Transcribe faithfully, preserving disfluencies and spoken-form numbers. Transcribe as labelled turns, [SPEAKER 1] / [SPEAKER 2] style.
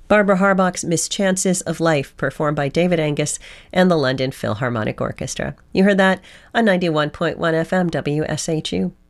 [SPEAKER 1] Barbara Harbach's Mischances of Life, performed by David Angus and the London Philharmonic Orchestra. You heard that on ninety-one point one F M W S H U.